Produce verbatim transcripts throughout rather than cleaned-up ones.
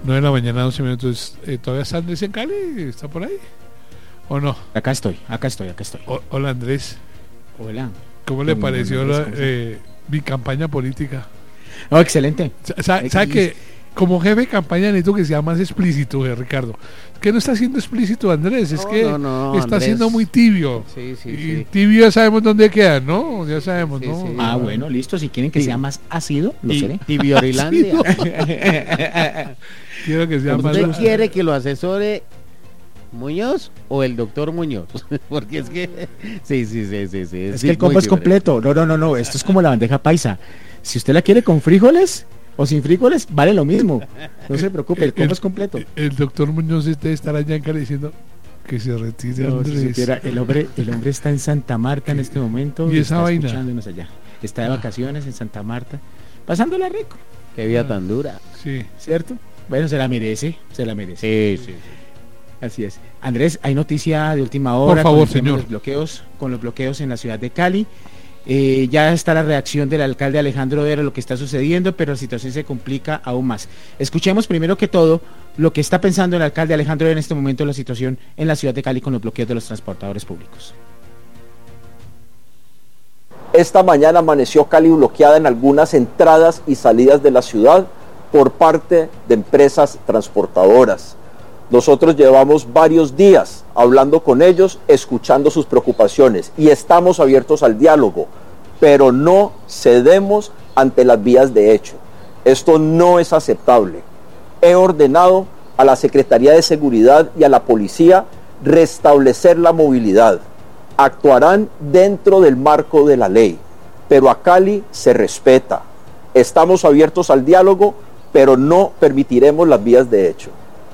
nueve de la mañana, doce minutos. Eh, ¿Todavía está Andrés en Cali? ¿Está por ahí? ¿O no? Acá estoy, acá estoy, acá estoy. O, hola Andrés. Hola. ¿Cómo le pareció la, eh, mi campaña política? Oh, excelente. ¿Sabe, sabe que como jefe de campaña necesito que sea más explícito, eh, Ricardo? Que no está siendo explícito Andrés, es no, que no, no, está Andrés. siendo muy tibio. Sí, sí, y sí. tibio ya sabemos dónde queda, ¿no? Ya sabemos, Sí, ¿no? sí. Ah, bueno, listo. Si quieren que sea más ácido, lo seré. Tibiorilandia. Quiero que sea más. ¿Usted quiere que lo asesore Muñoz o el doctor Muñoz? Porque es que sí, sí, sí, sí, sí. Es que el combo es completo. No, no, no, no. Esto es como la bandeja paisa. Si usted la quiere con frijoles o sin frijoles, vale lo mismo. No se preocupe, el combo es completo. El doctor Muñoz debe estar allá en Cali diciendo que se retire No, Andrés. si supiera, el hombre, el hombre está en Santa Marta en este momento. ¿Y esa está vaina? escuchándonos allá. Está de vacaciones en Santa Marta, pasándola rico. Qué vida tan dura. Sí. ¿Cierto? Bueno, se la merece, se la merece. Sí, sí, sí. Así es. Andrés, hay noticia de última hora. Por favor, con el tema señor. de Los bloqueos, con los bloqueos en la ciudad de Cali. Eh, ya está la reacción del alcalde Alejandro Vera a lo que está sucediendo, pero la situación se complica aún más. Escuchemos primero que todo lo que está pensando el alcalde Alejandro Vera en este momento de la situación en la ciudad de Cali con los bloqueos de los transportadores públicos. Esta mañana amaneció Cali bloqueada en algunas entradas y salidas de la ciudad por parte de empresas transportadoras. Nosotros llevamos varios días hablando con ellos, escuchando sus preocupaciones y estamos abiertos al diálogo, pero no cedemos ante las vías de hecho. Esto no es aceptable. He ordenado a la Secretaría de Seguridad y a la Policía restablecer la movilidad. Actuarán dentro del marco de la ley, pero a Cali se respeta. Estamos abiertos al diálogo, pero no permitiremos las vías de hecho.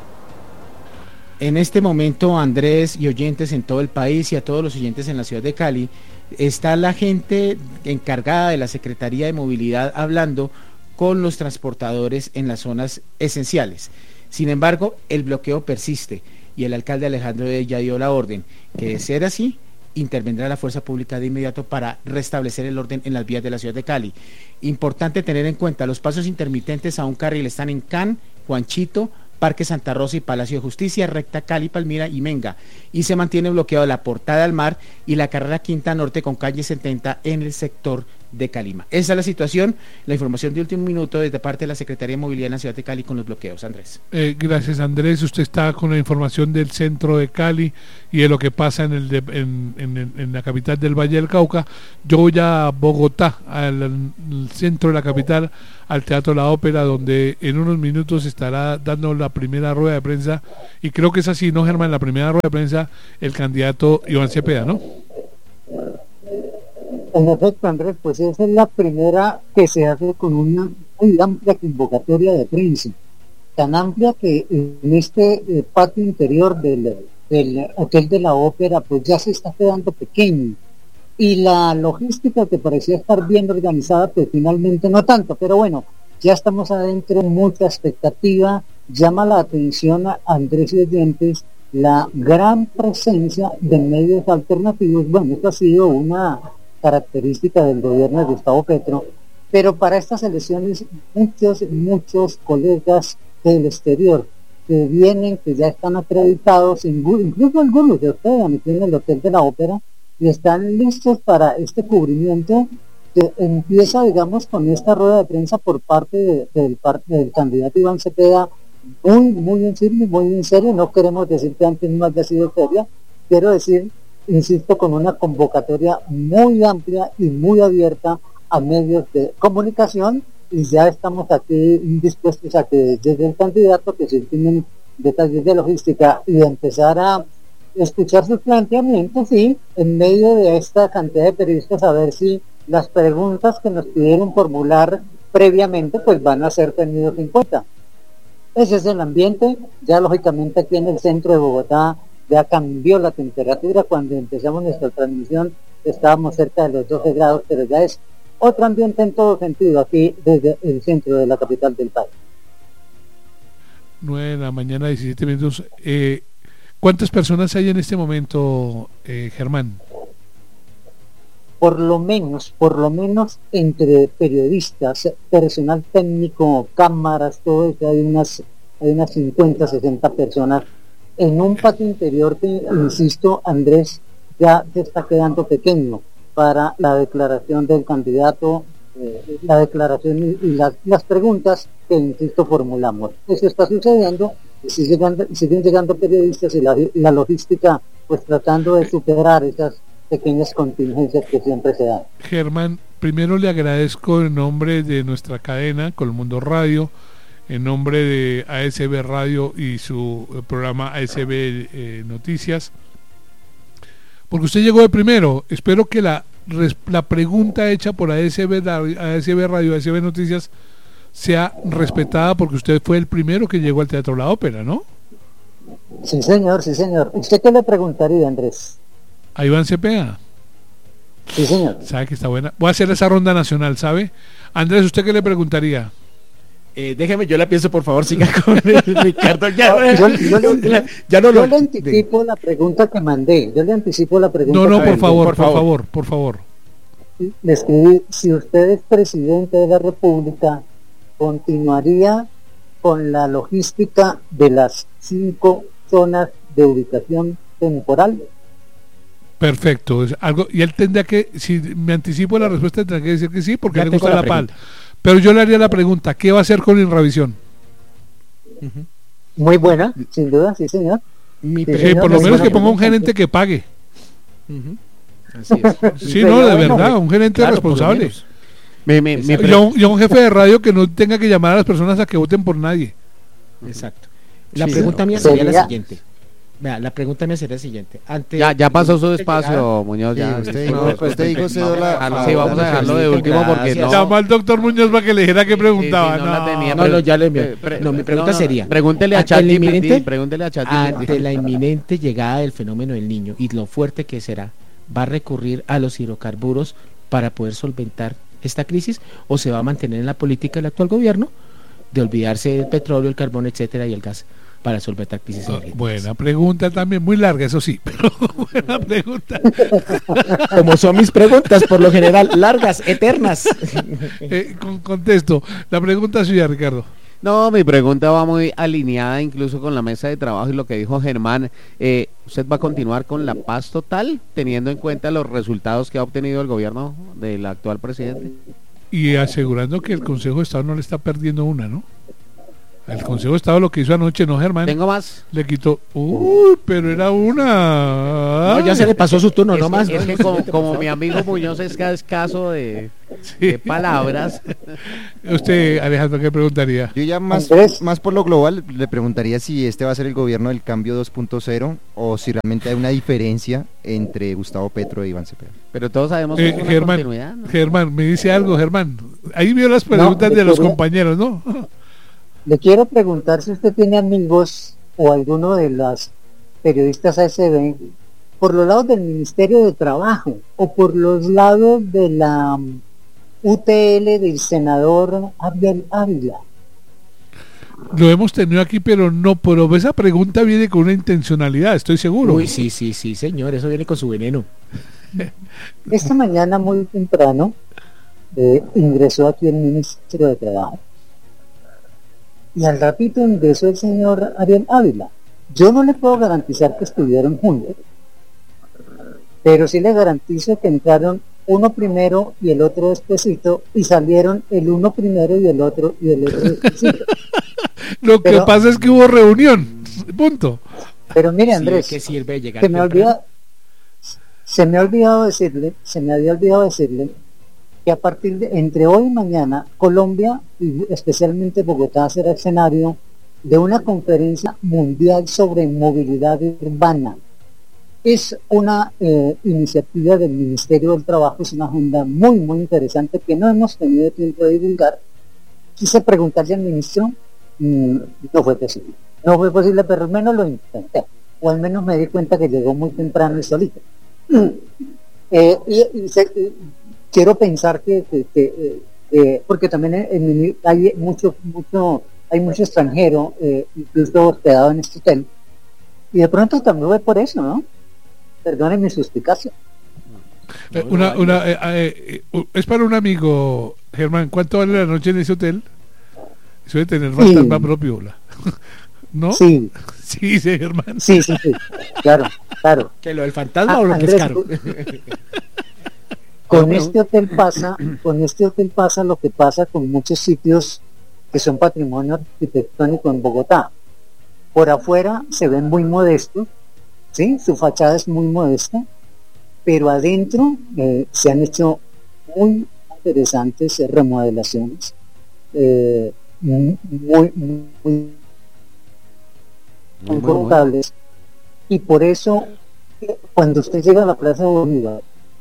En este momento, Andrés y oyentes en todo el país y a todos los oyentes en la ciudad de Cali, está la gente encargada de la Secretaría de Movilidad hablando con los transportadores en las zonas esenciales. Sin embargo, el bloqueo persiste y el alcalde Alejandro ya dio la orden que, de ser así, intervendrá la fuerza pública de inmediato para restablecer el orden en las vías de la ciudad de Cali. Importante tener en cuenta, los pasos intermitentes a un carril están en Can, Juanchito, Parque Santa Rosa y Palacio de Justicia, recta Cali, Palmira y Menga, y se mantiene bloqueado la Portada al Mar y la carrera Quinta Norte con calle setenta en el sector de Calima. Esa es la situación, la información de último minuto desde parte de la Secretaría de Movilidad en la ciudad de Cali con los bloqueos. Andrés. Eh, gracias Andrés, usted está con la información del centro de Cali y de lo que pasa en, el de, en, en, en la capital del Valle del Cauca. Yo voy a Bogotá, al, al centro de la capital, al Teatro La Ópera, donde en unos minutos estará dando la primera rueda de prensa, y creo que es así, ¿no, Germán? La primera rueda de prensa, el candidato Iván Cepeda, ¿no? En efecto, Andrés, pues esa es la primera que se hace con una muy amplia convocatoria de prensa, tan amplia que en este eh, patio interior del, del Hotel de la Ópera pues ya se está quedando pequeño, y la logística que parecía estar bien organizada pues finalmente no tanto, pero bueno, ya estamos adentro, mucha expectativa. Llama la atención a Andrés y oyentes la gran presencia de medios alternativos. Bueno, esto ha sido una característica del gobierno de Gustavo Petro, pero para estas elecciones muchos, muchos colegas del exterior que vienen, que ya están acreditados, incluso algunos de ustedes aquí en el Hotel de la Ópera, y están listos para este cubrimiento que empieza, digamos, con esta rueda de prensa por parte de, del, del candidato Iván Cepeda, muy, muy en serio, muy en serio. No queremos decir que antes no haya sido seria, quiero decir, insisto, con una convocatoria muy amplia y muy abierta a medios de comunicación, y ya estamos aquí dispuestos a que llegue el candidato, que se tienen detalles de logística y de empezar a escuchar sus planteamientos, y en medio de esta cantidad de periodistas a ver si las preguntas que nos pidieron formular previamente pues van a ser tenidos en cuenta. Ese es el ambiente. Ya lógicamente aquí en el centro de Bogotá ya cambió la temperatura. Cuando empezamos nuestra transmisión estábamos cerca de los doce grados, pero ya es otro ambiente en todo sentido aquí desde el centro de la capital del país. nueve de la mañana, diecisiete minutos. Eh, ¿Cuántas personas hay en este momento, eh, Germán? Por lo menos, por lo menos entre periodistas, personal técnico, cámaras, todo eso, hay unas hay unas cincuenta, sesenta personas en un patio interior que, insisto, Andrés, ya se está quedando pequeño para la declaración del candidato, eh, la declaración y, y las, las preguntas que, insisto, formulamos. Eso está sucediendo, y siguen, siguen llegando periodistas y la, y la logística, pues tratando de superar esas pequeñas contingencias que siempre se dan. Germán, primero le agradezco en nombre de nuestra cadena Colmundo Radio, en nombre de A S B Radio y su eh, programa A S B eh, Noticias, porque usted llegó de primero. Espero que la, la pregunta hecha por A S B, A S B Radio, A S B Noticias sea respetada, porque usted fue el primero que llegó al Teatro La Ópera, ¿no? Sí, señor, sí, señor. ¿Usted qué le preguntaría, Andrés? A Iván Cepeda. Sí, señor. ¿Sabe que está buena? Voy a hacer esa ronda nacional, ¿sabe? Andrés, ¿usted qué le preguntaría? Eh, déjeme, yo la pienso, por favor, siga con Ricardo. Ya, yo, yo, yo, ya, ya no yo lo... le anticipo la pregunta que mandé. Yo le anticipo la pregunta. No, no, que por mandé. favor, por por favor. favor, por favor. Le escribí: si usted es presidente de la República, ¿continuaría con la logística de las cinco zonas de ubicación temporal? Perfecto. Es algo, y él tendría que, si me anticipo la respuesta, tendría que decir que sí, porque Ya le tengo gusta la la pal. pregunta. Pero yo le haría la pregunta: ¿qué va a hacer con Inravisión? Uh-huh. Muy buena, sin duda, sí, señor. Mi Sí, Sí, señor, por lo muy menos buena que ponga un pregunta. gerente que pague. Uh-huh. Así es. Sí, Sería no, de bueno, verdad, un gerente Claro, por lo responsable. menos. Me, me, me Y a, un, y a un jefe de radio que no tenga que llamar a las personas a que voten por nadie. Exacto. La Sí, pregunta no. mía sería la Sería- siguiente. Vea, la pregunta mía sería la siguiente. Ante Ya, ya pasó su de espacio, llegada- Muñoz. Ya, Sí, usted No, dijo- pues, usted dijo vamos cédula a dejarlo- a- sí, vamos a dejarlo de último porque Gracias. no. Llama al doctor Muñoz para que le dijera qué preguntaba. Sí, sí, no no. la tenía. No, no, ya le envié. Pre- pre- No, mi pregunta no, no, sería, Pregúntele a ante el ChatGPT. inminente- Pregúntele a Ante ChatGPT. la inminente llegada del fenómeno del Niño y lo fuerte que será, ¿va a recurrir a los hidrocarburos para poder solventar esta crisis, o se va a mantener en la política del actual gobierno de olvidarse del petróleo, el carbón, etcétera, y el gas para solventar crisis Ah, energéticas? buena pregunta también, muy larga, eso sí, pero buena pregunta. Como son mis preguntas, por lo general, largas, eternas. Eh, con contesto, la pregunta suya, Ricardo. No, mi pregunta va muy alineada incluso con la mesa de trabajo y lo que dijo Germán. Eh, ¿Usted va a continuar con la paz total, teniendo en cuenta los resultados que ha obtenido el gobierno del actual presidente? Y asegurando que el Consejo de Estado no le está perdiendo una, ¿no? El Consejo de Estado lo que hizo anoche, ¿no, Germán? Tengo más. Le quitó. Uy, pero era una. No, ya se le pasó su turno, es, no más. es ¿no? que como, como mi amigo Muñoz es cada escaso de, Sí. de palabras. Usted, Alejandro, ¿qué preguntaría? Yo ya más, Andrés. más por lo global le preguntaría si este va a ser el gobierno del cambio dos punto cero o si realmente hay una diferencia entre Gustavo Petro e Iván Cepeda. Pero todos sabemos que Eh, es una Germán, continuidad, ¿no? Germán, me dice algo, Germán. Ahí vio las preguntas No, de los quería- compañeros, ¿no? Le quiero preguntar si usted tiene amigos o alguno de las periodistas A S B por los lados del Ministerio de Trabajo o por los lados de la um, U T L del senador Ariel Ávila. Lo hemos tenido aquí, pero no, pero esa pregunta viene con una intencionalidad, estoy seguro. Uy, sí, sí, sí, señor, eso viene con su veneno. Esta mañana muy temprano eh, ingresó aquí el Ministerio de Trabajo y al ratito ingresó el señor Ariel Ávila. Yo no le puedo garantizar que estuvieron juntos, pero sí le garantizo que entraron uno primero y el otro despuesito y salieron el uno primero y el otro y el otro despuesito. Lo que Pero- pasa es que hubo reunión, punto. Pero mire, Sí, Andrés, ¿qué sirve llegar se me temprano? olvida, se me ha olvidado decirle, se me había olvidado decirle que a partir de entre hoy y mañana Colombia y especialmente Bogotá será escenario de una conferencia mundial sobre movilidad urbana. Es una eh, iniciativa del Ministerio del Trabajo, es una agenda muy muy interesante que no hemos tenido tiempo de divulgar. Quise preguntarle al ministro, mm, no fue posible. No fue posible, pero al menos lo intenté. O al menos me di cuenta que llegó muy temprano y solito. Eh, y, y se- eh, quiero pensar que, que- que, eh, eh, porque también en, en- hay mucho, mucho, hay mucho extranjero, eh, incluso hospedado en este hotel. Y de pronto también fue por eso, ¿no? Perdone mi suspicacia. Eh, una, una, eh, eh, eh, es para un amigo, Germán, ¿cuánto vale la noche en ese hotel? Suele tener Sí. bastante propio. La. ¿No? Sí. Sí, sí, Germán. Sí, sí, sí. Claro, claro. ¿Que lo del fantasma Ah, o lo que es Andrés, caro? Con este hotel pasa, con este hotel pasa lo que pasa con muchos sitios que son patrimonio arquitectónico en Bogotá. Por afuera se ven muy modestos, ¿sí? Su fachada es muy modesta, pero adentro eh, se han hecho muy interesantes eh, remodelaciones, eh, muy, muy, muy, muy confortables, y por eso eh, cuando usted llega a la Plaza de Bolívar,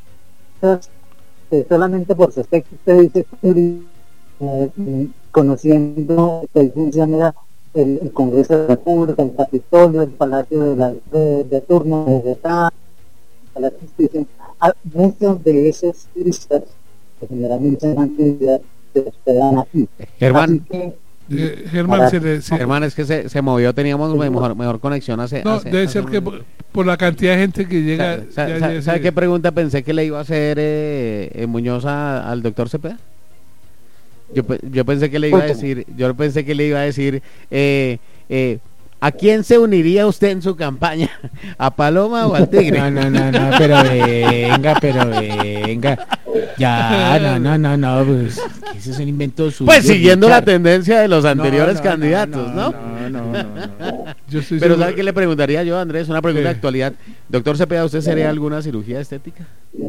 eh, solamente por su aspecto usted dice, eh, conociendo que funciona el, el Congreso de la República, el Capitolio, el Palacio de, la, de, de Turno de Bogotá, la Justicia, a muchos de esos turistas que generalmente en actividad se hospedan aquí. Germán, que, eh, Germán, se le, se, Germán, es que se, se movió, teníamos mejor, mejor conexión hace... no, hace, debe hace ser un... que por, por la cantidad de gente que llega... ¿Sabe, sabe, ya, sabe, ya sabe se- qué pregunta pensé que le iba a hacer eh, eh, Muñoz a- al doctor Cepeda? Yo, pe- yo pensé que le iba a decir, yo pensé que le iba a decir, eh, eh, ¿a quién se uniría usted en su campaña? ¿A Paloma o al Tigre? No, no, no, no, pero venga, pero venga. Ya, no, no, no, no, pues que ese es un invento suyo. Pues siguiendo la Richard. tendencia de los anteriores No, no, candidatos, ¿no? No, no, no, no. yo estoy Pero seguro- ¿sabe qué le preguntaría yo, Andrés? Una pregunta de Sí. actualidad. Doctor Cepeda, ¿usted sería alguna cirugía estética?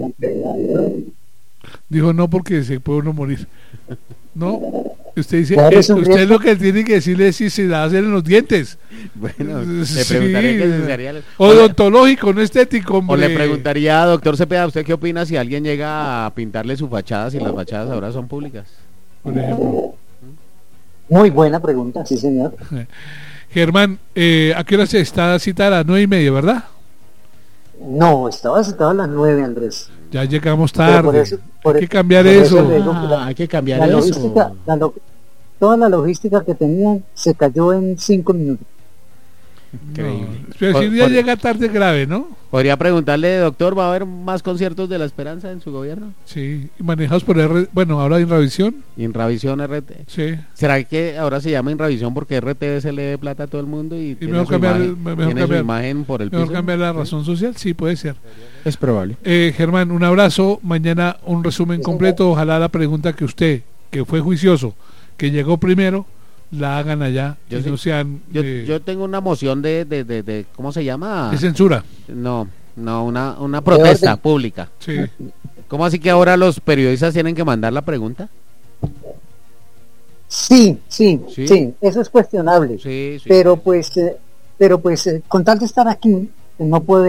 Dijo no porque se puede uno morir. No, usted dice, Claro, eh, es un usted riesgo. lo que tiene que decirle es si se la hacen en los dientes. Bueno, le Sí. preguntaría que se sería... O le, Odontológico, no estético, hombre. o le preguntaría, doctor Cepeda, ¿usted qué opina si alguien llega a pintarle su fachada si las fachadas ahora son públicas? Por ejemplo. muy buena pregunta, sí señor. Germán, eh, ¿a qué hora se está cita? A las nueve y media, ¿verdad? No, estaba citado a las nueve, Andrés. Ya llegamos Pero tarde. por eso- por Hay que eso- cambiar por eso. eso le digo que la- Ah, hay que cambiar La eso. logística, la lo- toda la logística que tenían se cayó en cinco minutos. Increíble. No, pero si Por- ya por- llega tarde grave, ¿no? Podría preguntarle, doctor, ¿va a haber más conciertos de la esperanza en su gobierno? Sí, y manejados por R, bueno, ahora en revisión. Y en Revisión R T. Sí. ¿Será que ahora se llama Inravisión porque R T se le dé plata a todo el mundo y, tiene, mejor su, cambiar- imagen, mejor tiene su cambiar- imagen por el Mejor piso? cambiar la razón social, sí, puede ser. Es probable. Eh, Germán, un abrazo. Mañana un resumen completo. Ojalá la pregunta que usted, que fue juicioso, que llegó primero, la hagan allá Yo y sí- no sean Yo, eh, yo tengo una moción de, de, de, de- ¿cómo se llama? de censura. No, no, una, una protesta orden. pública. Sí. ¿Cómo así que ahora los periodistas tienen que mandar la pregunta? Sí, sí, Sí. sí, eso es cuestionable. Sí, sí. Pero pues, eh, pero pues, eh, con tal de estar aquí, no puede